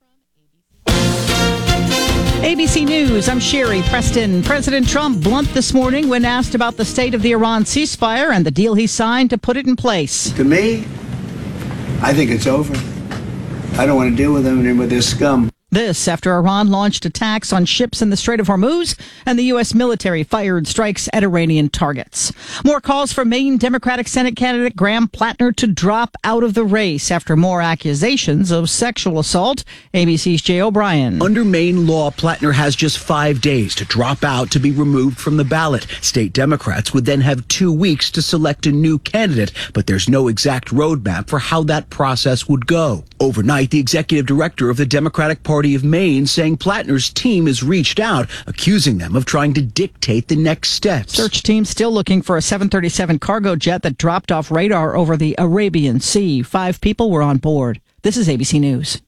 ABC News, I'm Sherry Preston. President Trump blunt this morning when asked about the state of the Iran ceasefire and the deal he signed to put it in place. To me, I think it's over. I don't want to deal with them and with this scum. This after Iran launched attacks on ships in the Strait of Hormuz and the U.S. military fired strikes at Iranian targets. More calls for Maine Democratic Senate candidate Graham Plattner to drop out of the race after more accusations of sexual assault. ABC's Jay O'Brien. Under Maine law, Plattner has just 5 days to drop out to be removed from the ballot. State Democrats would then have 2 weeks to select a new candidate, but there's no exact roadmap for how that process would go. Overnight, the executive director of the Democratic Party of Maine saying Plattner's team has reached out, accusing them of trying to dictate the next steps. Search team still looking for a 737 cargo jet that dropped off radar over the Arabian Sea. 5 people were on board. This is ABC News.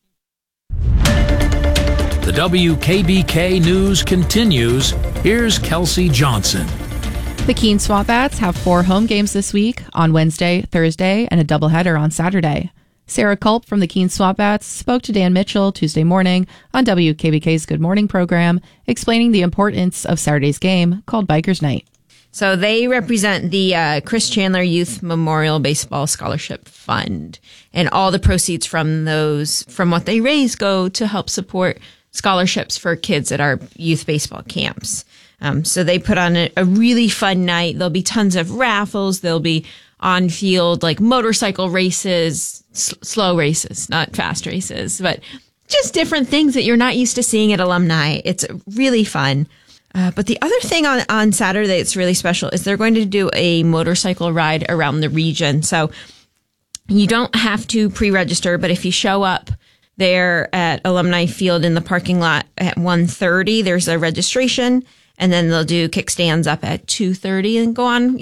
The WKBK News continues. Here's Kelsey Johnson. The Keene SWAT Bats have 4 home games this week on Wednesday, Thursday, and a doubleheader on Saturday. Sarah Culp from the Keene SWAT Bats spoke to Dan Mitchell Tuesday morning on WKBK's Good Morning program, explaining the importance of Saturday's game called Bikers Night. So they represent the Chris Chandler Youth Memorial Baseball Scholarship Fund, and all the proceeds from what they raise go to help support scholarships for kids at our youth baseball camps. So they put on a really fun night. There'll be tons of raffles. There'll be on-field, like motorcycle races, slow races, not fast races, but just different things that you're not used to seeing at alumni. It's really fun. But the other thing on Saturday that's really special is they're going to do a motorcycle ride around the region. So you don't have to pre-register, but if you show up there at Alumni Field in the parking lot at 1:30, there's a registration, and then they'll do kickstands up at 2:30 and go on,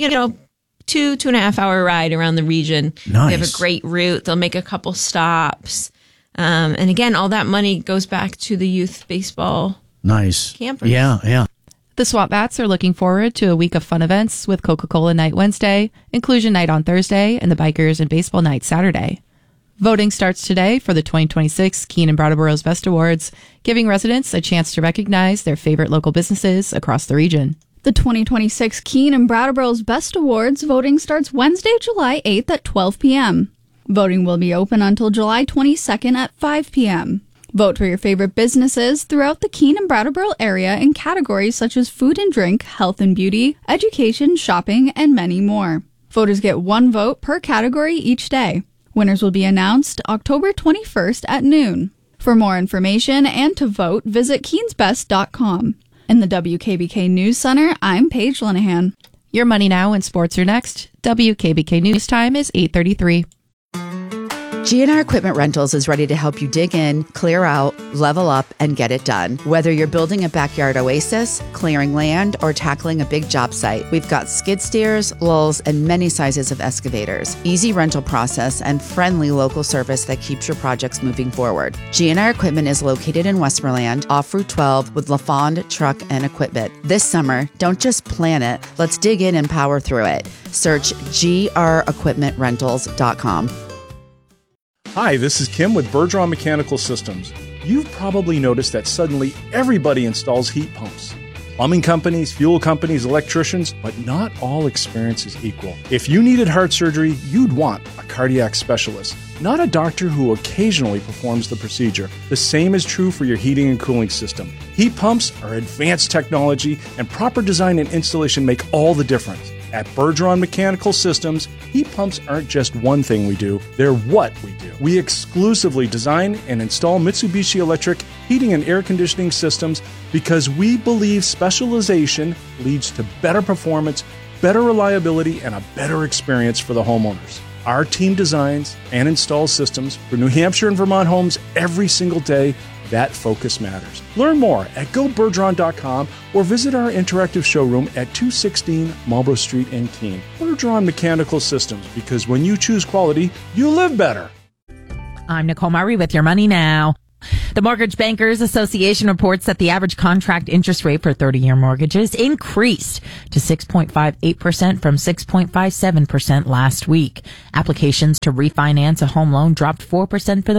2.5 hour ride around the region. Nice. They have a great route. They'll make a couple stops. And again, all that money goes back to the youth baseball campers. Yeah. The SWAT Bats are looking forward to a week of fun events with Coca-Cola Night Wednesday, Inclusion Night on Thursday, and the Bikers and Baseball Night Saturday. Voting starts today for the 2026 Keene and Brattleboro's Best Awards, giving residents a chance to recognize their favorite local businesses across the region. The 2026 Keene and Brattleboro's Best Awards voting starts Wednesday, July 8th at 12 p.m. Voting will be open until July 22nd at 5 p.m. Vote for your favorite businesses throughout the Keene and Brattleboro area in categories such as food and drink, health and beauty, education, shopping, and many more. Voters get 1 vote per category each day. Winners will be announced October 21st at noon. For more information and to vote, visit keensbest.com. In the WKBK News Center, I'm Paige Linehan. Your Money Now and sports are next. WKBK News Time is 8:33. GNR Equipment Rentals is ready to help you dig in, clear out, level up, and get it done. Whether you're building a backyard oasis, clearing land, or tackling a big job site, we've got skid steers, lulls, and many sizes of excavators. Easy rental process and friendly local service that keeps your projects moving forward. GNR Equipment is located in Westmoreland, off Route 12, with LaFond Truck and Equipment. This summer, don't just plan it, let's dig in and power through it. Search grequipmentrentals.com. Hi, this is Kim with Bergeron Mechanical Systems. You've probably noticed that suddenly everybody installs heat pumps. Plumbing companies, fuel companies, electricians, but not all experience is equal. If you needed heart surgery, you'd want a cardiac specialist, not a doctor who occasionally performs the procedure. The same is true for your heating and cooling system. Heat pumps are advanced technology, and proper design and installation make all the difference. At Bergeron Mechanical Systems, heat pumps aren't just one thing we do, they're what we do. We exclusively design and install Mitsubishi Electric heating and air conditioning systems because we believe specialization leads to better performance, better reliability, and a better experience for the homeowners. Our team designs and installs systems for New Hampshire and Vermont homes every single day. That focus matters. Learn more at gobergeron.com or visit our interactive showroom at 216 Marlborough Street in Keene. Bergeron Mechanical Systems, because when you choose quality, you live better. I'm Nicole Murray with Your Money Now. The Mortgage Bankers Association reports that the average contract interest rate for 30-year mortgages increased to 6.58% from 6.57% last week. Applications to refinance a home loan dropped 4% for the week,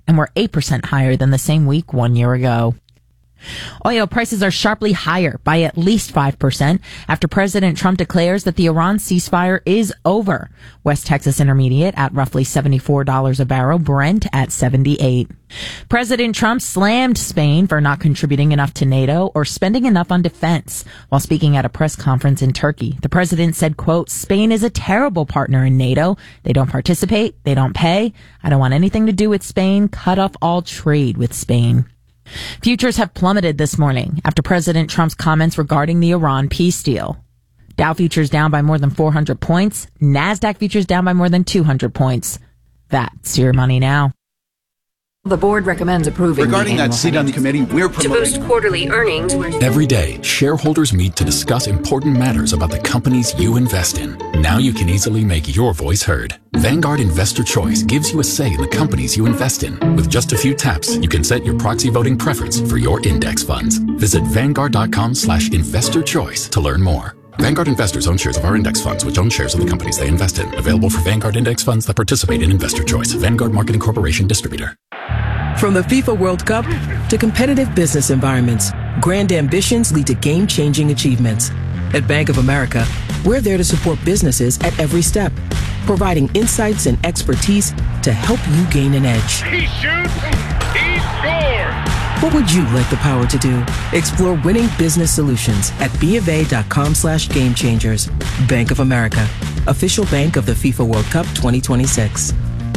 and were 8% higher than the same week 1 year ago. Oil prices are sharply higher by at least 5% after President Trump declares that the Iran ceasefire is over. West Texas Intermediate at roughly $74 a barrel, Brent at $78. President Trump slammed Spain for not contributing enough to NATO or spending enough on defense. While speaking at a press conference in Turkey, the president said, quote, "Spain is a terrible partner in NATO. They don't participate. They don't pay. I don't want anything to do with Spain. Cut off all trade with Spain." Futures have plummeted this morning after President Trump's comments regarding the Iran peace deal. Dow futures down by more than 400 points. NASDAQ futures down by more than 200 points. That's your money now. The board recommends approving. Regarding that seat on the committee, we're promoting. To boost quarterly earnings. Every day, shareholders meet to discuss important matters about the companies you invest in. Now you can easily make your voice heard. Vanguard Investor Choice gives you a say in the companies you invest in. With just a few taps, you can set your proxy voting preference for your index funds. Visit Vanguard.com/investor choice to learn more. Vanguard investors own shares of our index funds, which own shares of the companies they invest in. Available for Vanguard index funds that participate in Investor Choice. Vanguard Marketing Corporation Distributor. From the FIFA World Cup to competitive business environments, grand ambitions lead to game-changing achievements. At Bank of America, we're there to support businesses at every step, providing insights and expertise to help you gain an edge. He shoots, he scores! What would you like the power to do? Explore winning business solutions at BofA.com/gamechangers. Bank of America, official bank of the FIFA World Cup 2026.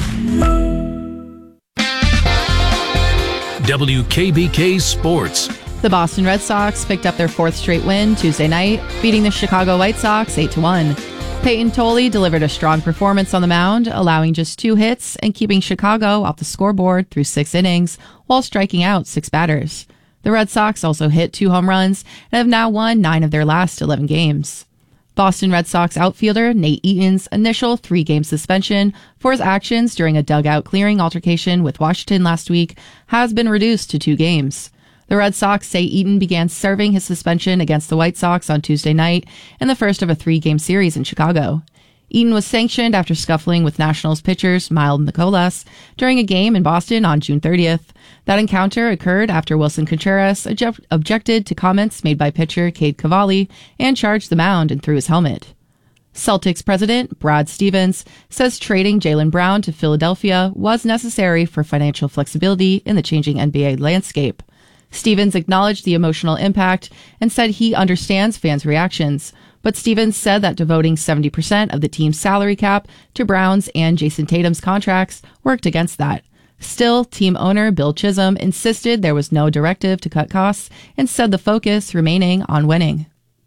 WKBK Sports. The Boston Red Sox picked up their fourth straight win Tuesday night, beating the Chicago White Sox 8-1. Peyton Tolley delivered a strong performance on the mound, allowing just 2 hits and keeping Chicago off the scoreboard through 6 innings while striking out 6 batters. The Red Sox also hit 2 home runs and have now won 9 of their last 11 games. Boston Red Sox outfielder Nate Eaton's initial 3-game suspension for his actions during a dugout clearing altercation with Washington last week has been reduced to 2 games. The Red Sox say Eaton began serving his suspension against the White Sox on Tuesday night in the first of a 3-game series in Chicago. Eaton was sanctioned after scuffling with Nationals pitchers Miles Nicolas during a game in Boston on June 30th. That encounter occurred after Wilson Contreras objected to comments made by pitcher Cade Cavalli and charged the mound and threw his helmet. Celtics president Brad Stevens says trading Jaylen Brown to Philadelphia was necessary for financial flexibility in the changing NBA landscape. Stevens acknowledged the emotional impact and said he understands fans' reactions, but Stevens said that devoting 70% of the team's salary cap to Brown's and Jason Tatum's contracts worked against that. Still, team owner Bill Chisholm insisted there was no directive to cut costs and said the focus remaining on winning.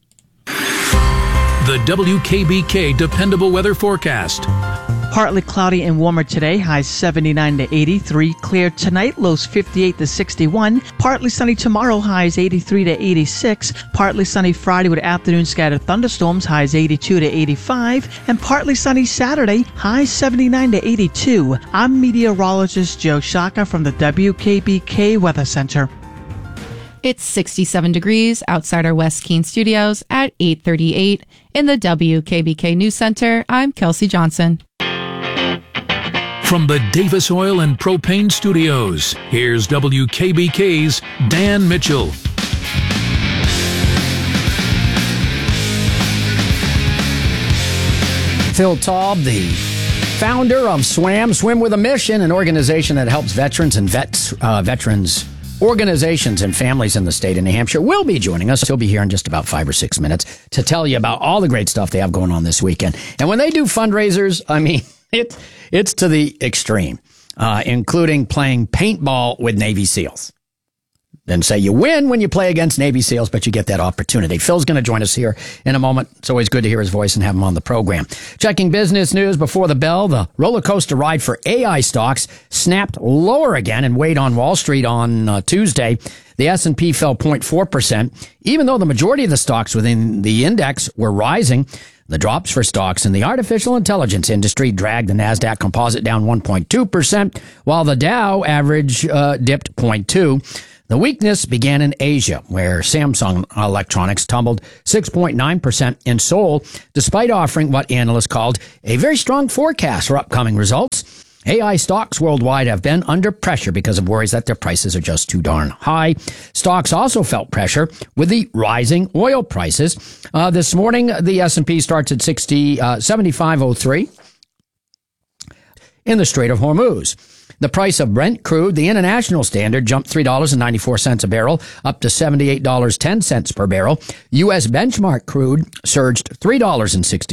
The WKBK Dependable Weather Forecast. Partly cloudy and warmer today, highs 79 to 83. Clear tonight, lows 58 to 61. Partly sunny tomorrow, highs 83 to 86. Partly sunny Friday with afternoon scattered thunderstorms, highs 82 to 85. And partly sunny Saturday, highs 79 to 82. I'm meteorologist Joe Shaka from the WKBK Weather Center. It's 67 degrees outside our West Keene studios at 8:38. In the WKBK News Center, I'm Kelsey Johnson. From the Davis Oil and Propane Studios, here's WKBK's Dan Mitchell. Phil Taub, the founder of SWAM, Swim with a Mission, an organization that helps veterans and veterans organizations and families in the state of New Hampshire, will be joining us. He'll be here in just about 5 or 6 minutes to tell you about all the great stuff they have going on this weekend. And when they do fundraisers, I mean, it's to the extreme, including playing paintball with Navy SEALs. Then say you win when you play against Navy SEALs, but you get that opportunity. Phil's going to join us here in a moment. It's always good to hear his voice and have him on the program. Checking business news before the bell, the roller coaster ride for AI stocks snapped lower again and weighed on Wall Street on Tuesday. The S&P fell 0.4%, even though the majority of the stocks within the index were rising. The drops for stocks in the artificial intelligence industry dragged the NASDAQ composite down 1.2%, while the Dow average dipped 0.2%. The weakness began in Asia, where Samsung Electronics tumbled 6.9% in Seoul, despite offering what analysts called a very strong forecast for upcoming results. AI stocks worldwide have been under pressure because of worries that their prices are just too darn high. Stocks also felt pressure with the rising oil prices. This morning, the S&P starts at 75.03 in the Strait of Hormuz. The price of Brent crude, the international standard, jumped $3.94 a barrel, up to $78.10 per barrel. U.S. benchmark crude surged $3.60